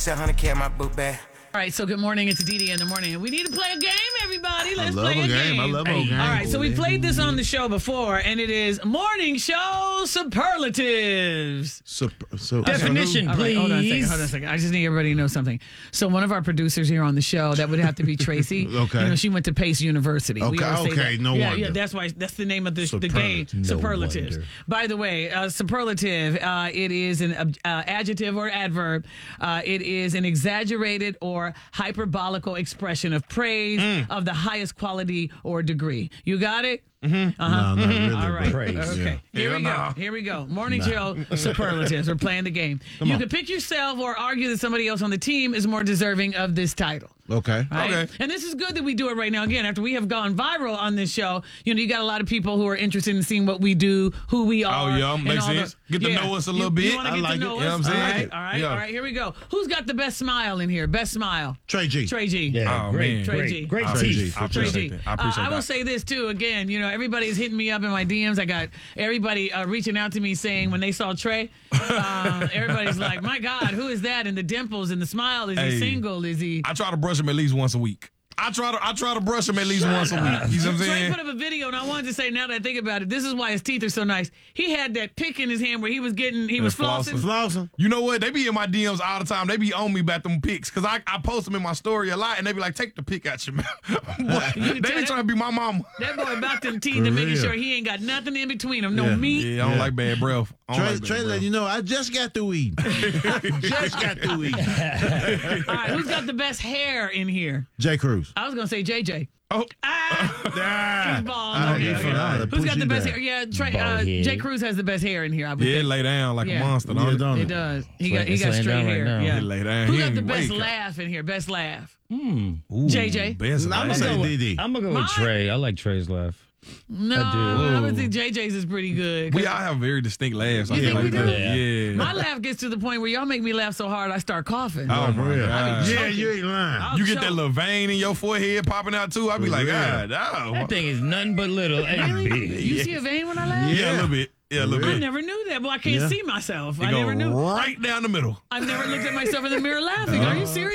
said 100K in my book bag. All right, so good morning. It's Dee Dee in the morning. We need to play a game, everybody. Let's I love play a game. I love a game. All right, so we played this on the show before, and it is Morning Show Superlatives. Definition, All right, please. hold on a second. I just need everybody to know something. So one of our producers here on the show, that would have to be Tracy. Okay. You know, she went to Pace University. We Okay, always say okay, that. no yeah, wonder. Yeah, that's why. That's the name of the game. Superlative. Superlatives. wonder. By the way, superlative, it is an adjective or adverb. It is an exaggerated or hyperbolical expression of praise of the highest quality or degree. You got it? No, not really. All right. Praise. Okay. Yeah. Here we go. Morning show superlatives. We're playing the game. You can pick yourself or argue that somebody else on the team is more deserving of this title. Okay. Right? Okay. And this is good that we do it right now. Again, after we have gone viral on this show, you know, you got a lot of people who are interested in seeing what we do, who we are. Oh, yeah, and makes all sense. the- Get to know us a little bit. You want to I get like to it. know You know us? what I'm saying? All I like right, it. all right, Yeah. all right. Here we go. Who's got the best smile in here? Best smile. Trey G. Trey G. Yeah, Oh, great, man. Trey G. great Trey G. teeth. I Trey appreciate G. that. I appreciate I will that. say this too. Again, you know, everybody's hitting me up in my DMs. I got everybody reaching out to me saying when they saw Trey, everybody's like, "My God, who is that?" And the dimples and the smile. Is he Hey. single? Is he? I try to brush him at least once a week. I try to brush him at least once a week. You know what I'm Trey saying? put up a video, and I wanted to say, now that I think about it, this is why his teeth are so nice. He had that pick in his hand where he was flossing. Flossing. You know what? They be in my DMs all the time. They be on me about them pics because I post them in my story a lot, and they be like, "Take the pic out your mouth." Boy, they tell be trying to be my mama. That boy about them teeth and making real. sure he ain't got nothing in between them. No Yeah. meat. Yeah, I don't like bad breath. I don't Trey, like bad Trey breath. let you know, I just got through eating. just got through eating. All right, who's got the best hair in here? Jay Cruz. I was going to say JJ. Oh, He's bald. I Okay, get okay. from that. Who's Push got the you best down. hair? Yeah, Trey, Bald head. Jay Cruz has the best hair in here. I would yeah, think. lay down like Yeah. a monster. Yeah, Don't it? don't It it? does. He It's got laying straight down right hair. now. Yeah. He lay down. Who He got the ain't best wake up. laugh in here? Best laugh. Ooh, JJ? Best I'm laugh. gonna say DD. I'm gonna go with Trey. I like Trey's laugh. No, I would think JJ's is pretty good. We all have very distinct laughs. You I feel think we like do? that. Yeah. My laugh gets to the point where y'all make me laugh so hard I start coughing. Oh, my real. God. Yeah, you ain't lying. I'll You get that choke. little vein in your forehead popping out too. I be like, real. God, That oh. thing is nothing but little and Really? big. You see a vein when I laugh? Yeah, a little bit. Yeah, a little I bit. never knew that. Well, I can't Yeah. see myself. It I go never knew. right down the middle. I've never looked at myself in the mirror laughing. Are you serious?